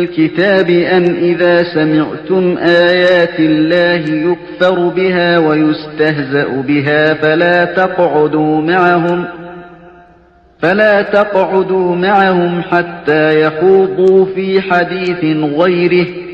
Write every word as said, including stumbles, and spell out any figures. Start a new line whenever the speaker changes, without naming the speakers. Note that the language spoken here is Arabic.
الكتاب أن إذا سمعتم آيات الله يكفر بها ويستهزأ بها فلا تقعدوا معهم فلا تقعدوا معهم حتى يخوضوا في حديث غيره